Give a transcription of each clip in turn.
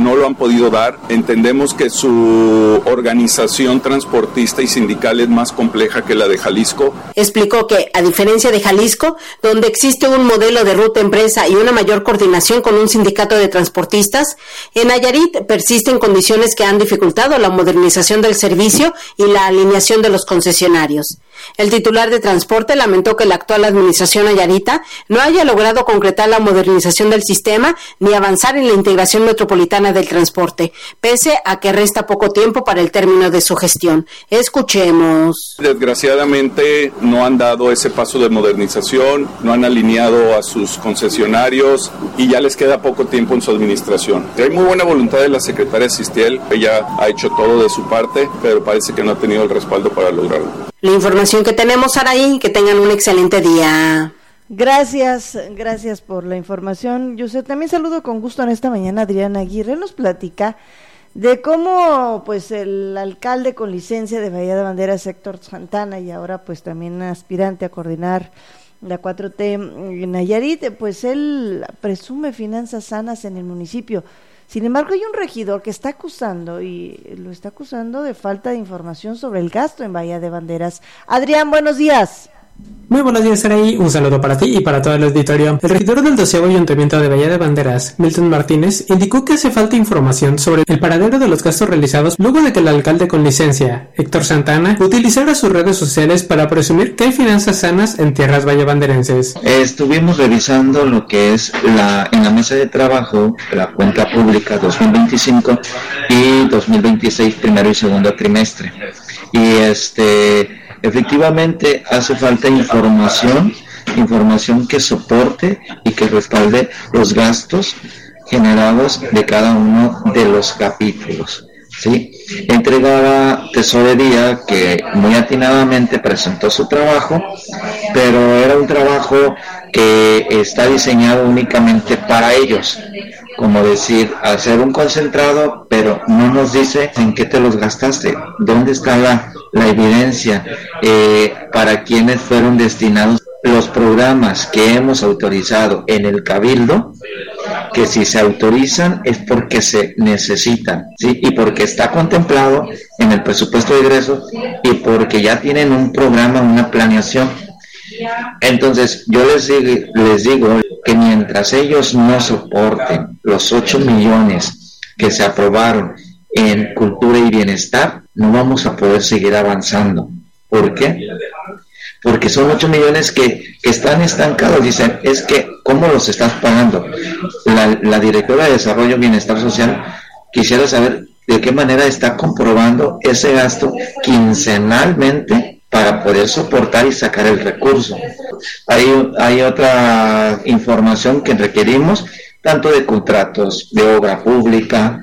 no lo han podido dar. Entendemos que su organización transportista y sindical es más compleja que la de Jalisco. Explicó que, a diferencia de Jalisco, donde existe un modelo de ruta empresa y una mayor coordinación con un sindicato de transportistas, en Nayarit persisten condiciones que han dificultado la modernización del servicio y la alineación de los concesionarios. El titular de transporte lamentó que la actual administración nayarita no haya logrado concretar la modernización del sistema ni avanzar en la integración metropolitana del transporte, pese a que resta poco tiempo para el término de su gestión. Escuchemos. Desgraciadamente no han dado ese paso de modernización, no han alineado a sus concesionarios y ya les queda poco tiempo en su administración. Hay muy buena voluntad de la secretaria Sistiel, ella ha hecho todo de su parte, pero parece que no ha tenido el respaldo para lograrlo. La información que tenemos, Saraí, que tengan un excelente día. Gracias por la información. Yo también saludo con gusto en esta mañana a Adrián Aguirre. Nos platica de cómo pues el alcalde con licencia de Bahía de Banderas, Héctor Santana, y ahora pues también aspirante a coordinar la 4T en Nayarit, pues él presume finanzas sanas en el municipio. Sin embargo, hay un regidor que está acusando, y lo está acusando de falta de información sobre el gasto en Bahía de Banderas. Adrián, buenos días. Muy buenos días, Saraí. Un saludo para ti y para todo el auditorio. El regidor del 12º Ayuntamiento de Bahía de Banderas, Milton Martínez, indicó que hace falta información sobre el paradero de los gastos realizados luego de que el alcalde con licencia, Héctor Santana, utilizara sus redes sociales para presumir que hay finanzas sanas en tierras vallabanderenses. Estuvimos revisando lo que es en la mesa de trabajo la cuenta pública 2025 y 2026 primero y segundo trimestre. Y efectivamente hace falta información que soporte y que respalde los gastos generados de cada uno de los capítulos, ¿sí? Entregaba Tesorería, que muy atinadamente presentó su trabajo, pero era un trabajo que está diseñado únicamente para ellos, como decir, hacer un concentrado, pero no nos dice en qué te los gastaste, dónde está la evidencia, para quiénes fueron destinados los programas que hemos autorizado en el Cabildo, que si se autorizan es porque se necesitan, ¿sí? Y porque está contemplado en el presupuesto de egresos y porque ya tienen un programa, una planeación. Entonces yo les digo que mientras ellos no soporten los 8 millones que se aprobaron en cultura y bienestar, no vamos a poder seguir avanzando. ¿Por qué? Porque son 8 millones que están estancados. Dicen, es que, ¿cómo los estás pagando? La directora de Desarrollo y Bienestar Social quisiera saber de qué manera está comprobando ese gasto quincenalmente para poder soportar y sacar el recurso. Hay otra información que requerimos, tanto de contratos de obra pública,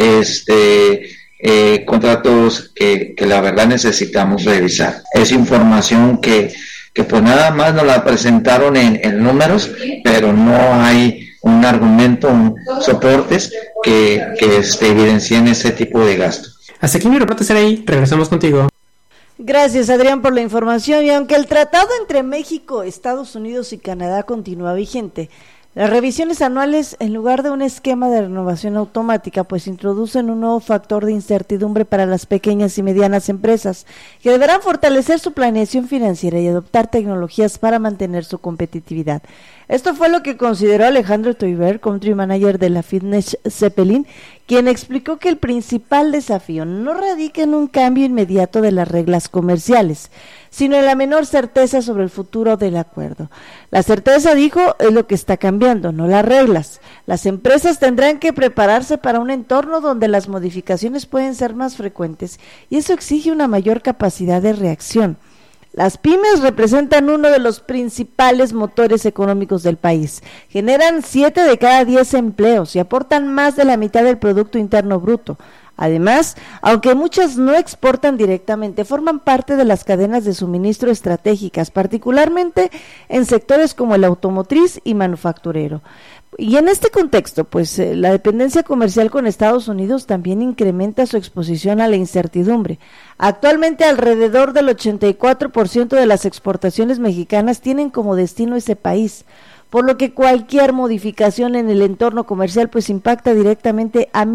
contratos que la verdad necesitamos revisar. Es información que pues nada más nos la presentaron en números, pero no hay un argumento, soportes que evidencien ese tipo de gasto. Hasta aquí mi reporte, Saraí. Regresamos contigo. Gracias, Adrián, por la información. Y aunque el tratado entre México, Estados Unidos y Canadá continúa vigente, las revisiones anuales, en lugar de un esquema de renovación automática, pues introducen un nuevo factor de incertidumbre para las pequeñas y medianas empresas, que deberán fortalecer su planeación financiera y adoptar tecnologías para mantener su competitividad. Esto fue lo que consideró Alejandro Toiber, country manager de la Fitness Zeppelin, quien explicó que el principal desafío no radica en un cambio inmediato de las reglas comerciales, sino en la menor certeza sobre el futuro del acuerdo. La certeza, dijo, es lo que está cambiando, no las reglas. Las empresas tendrán que prepararse para un entorno donde las modificaciones pueden ser más frecuentes y eso exige una mayor capacidad de reacción. Las pymes representan uno de los principales motores económicos del país. Generan 7 de cada 10 empleos y aportan más de la mitad del Producto Interno Bruto. Además, aunque muchas no exportan directamente, forman parte de las cadenas de suministro estratégicas, particularmente en sectores como el automotriz y manufacturero. Y en este contexto, pues la dependencia comercial con Estados Unidos también incrementa su exposición a la incertidumbre. Actualmente alrededor del 84% de las exportaciones mexicanas tienen como destino ese país, por lo que cualquier modificación en el entorno comercial pues impacta directamente a